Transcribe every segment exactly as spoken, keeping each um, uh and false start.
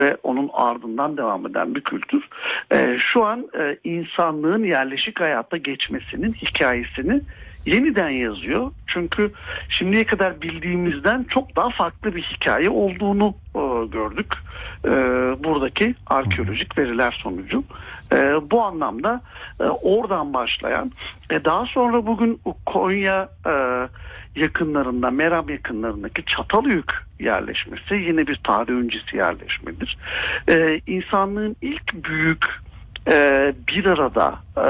ve onun ardından devam eden bir kültür. Ee, şu an e, insanlığın yerleşik hayata geçmesinin hikayesini yeniden yazıyor. Çünkü şimdiye kadar bildiğimizden çok daha farklı bir hikaye olduğunu e, gördük. E, buradaki arkeolojik veriler sonucu. E, bu anlamda e, oradan başlayan, e, daha sonra bugün Konya e, yakınlarında, Meram yakınlarındaki Çatalhöyük yerleşmesi yine bir tarih öncesi yerleşmedir. Ee, insanlığın ilk büyük e, bir arada e,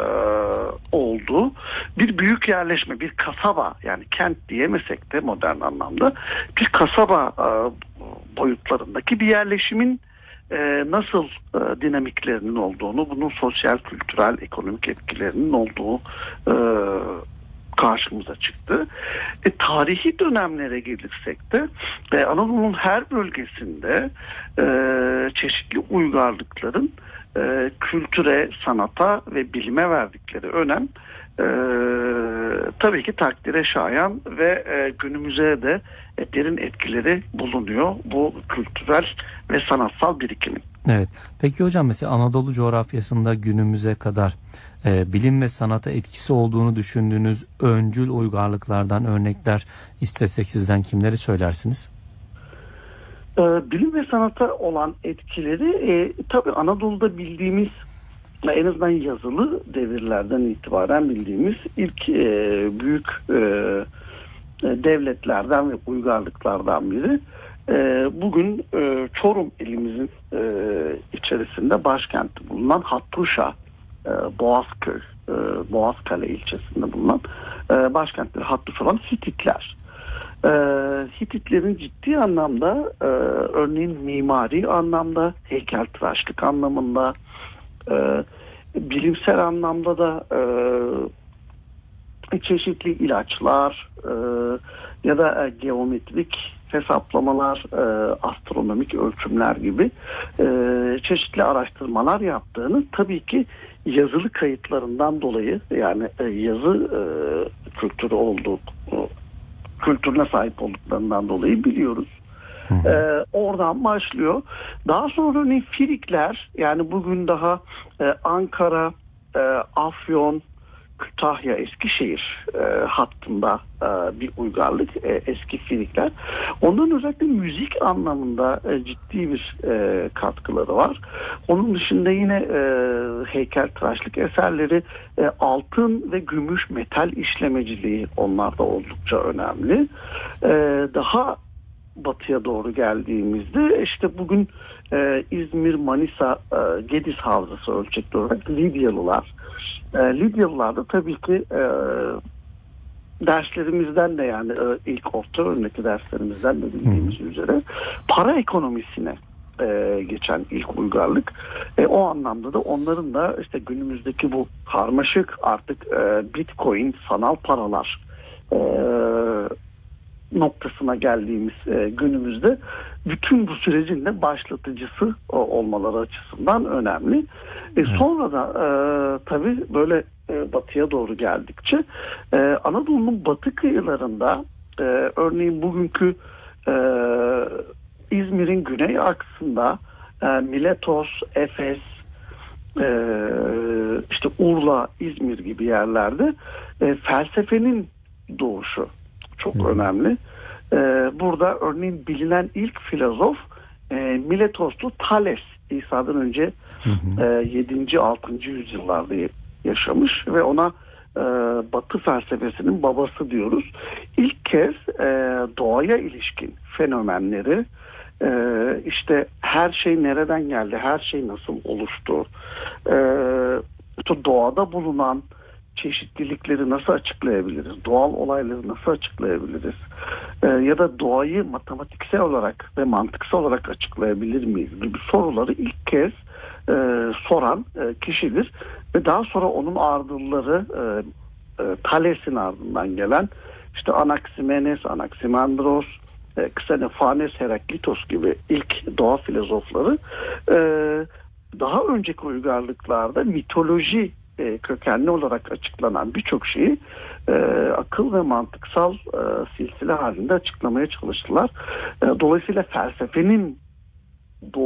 olduğu bir büyük yerleşme, bir kasaba, yani kent diyemesek de modern anlamda bir kasaba e, boyutlarındaki bir yerleşimin e, nasıl e, dinamiklerinin olduğunu, bunun sosyal, kültürel, ekonomik etkilerinin olduğu e, karşımıza çıktı. E, tarihi dönemlere gelirsek de e, Anadolu'nun her bölgesinde e, çeşitli uygarlıkların e, kültüre, sanata ve bilime verdikleri önem e, tabii ki takdire şayan ve e, günümüze de e, derin etkileri bulunuyor bu kültürel ve sanatsal birikimin. Evet. Peki hocam, mesela Anadolu coğrafyasında günümüze kadar e, bilim ve sanata etkisi olduğunu düşündüğünüz öncül uygarlıklardan örnekler istesek sizden kimleri söylersiniz? E, bilim ve sanata olan etkileri e, tabii Anadolu'da bildiğimiz, en azından yazılı devirlerden itibaren bildiğimiz ilk e, büyük e, devletlerden ve uygarlıklardan biri. E, bugün e, Çorum ilimizin e, içerisinde başkenti bulunan Hattuşa, e, Boğazköy, e, Boğazkale ilçesinde bulunan e, başkentleri Hattuşa olan Hititler. E, Hititlerin ciddi anlamda, e, örneğin mimari anlamda, heykeltıraşlık anlamında, e, bilimsel anlamda da e, çeşitli ilaçlar e, ya da e, geometrik hesaplamalar, e, astronomik ölçümler gibi e, çeşitli araştırmalar yaptığını, tabii ki yazılı kayıtlarından dolayı, yani e, yazı e, kültürü olduğu, kültürüne sahip olduklarından dolayı biliyoruz. Ee, oradan başlıyor. Daha sonra ne Firikler, yani bugün daha e, Ankara, e, Afyon, Kütahya, Eskişehir e, hattında e, bir uygarlık, e, eski Firikler. Onların özellikle müzik anlamında e, ciddi bir e, katkıları var. Onun dışında yine e, heykeltıraşlık eserleri, e, altın ve gümüş metal işlemeciliği onlarda oldukça önemli. E, daha batıya doğru geldiğimizde işte bugün e, İzmir, Manisa, e, Gediz Havzası ölçekli olarak Lidyalılar. E, Lidyalılar da tabii ki e, derslerimizden de, yani e, ilk orta öğrenimdeki derslerimizden de bildiğimiz hmm. üzere para ekonomisine e, geçen ilk uygarlık. E, o anlamda da onların da işte günümüzdeki bu karmaşık artık e, Bitcoin, sanal paralar e, noktasına geldiğimiz e, günümüzde bütün bu sürecin de başlatıcısı o, olmaları açısından önemli. E, evet. Sonra da e, tabii böyle e, batıya doğru geldikçe e, Anadolu'nun batı kıyılarında e, örneğin bugünkü e, İzmir'in güney aksında e, Miletos, Efes, e, işte Urla, İzmir gibi yerlerde e, felsefenin doğuşu çok hmm. önemli. Ee, burada örneğin bilinen ilk filozof e, Miletoslu Thales, İsa'dan önce hmm. e, yedinci altıncı yüzyıllarda yaşamış ve ona e, Batı felsefesinin babası diyoruz. İlk kez e, doğaya ilişkin fenomenleri, e, işte her şey nereden geldi, her şey nasıl oluştu, e, işte doğada bulunan çeşitlilikleri nasıl açıklayabiliriz? Doğal olayları nasıl açıklayabiliriz? Ee, ya da doğayı matematiksel olarak ve mantıksal olarak açıklayabilir miyiz gibi soruları ilk kez e, soran e, kişidir. Ve daha sonra onun ardılları e, e, Thales'in ardından gelen işte Anaximenes, Anaximandros, e, Xenofanes, Heraklitos gibi ilk doğa filozofları e, daha önceki uygarlıklarda mitoloji E, kökenli olarak açıklanan birçok şeyi e, akıl ve mantıksal e, silsile halinde açıklamaya çalıştılar. E, dolayısıyla felsefenin